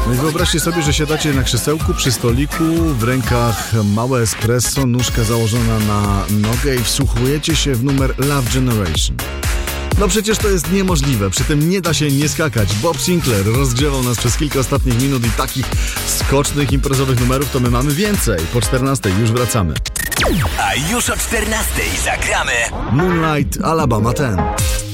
No i wyobraźcie sobie, że siadacie na krzesełku przy stoliku, w rękach małe espresso, nóżka założona na nogę i wsłuchujecie się w numer Love Generation. No przecież to jest niemożliwe, przy tym nie da się nie skakać. Bob Sinclair rozgrzewał nas przez kilka ostatnich minut i takich skocznych, imprezowych numerów to my mamy więcej. Po 14 już wracamy. A już o 14 zagramy Moonlight Alabama 10.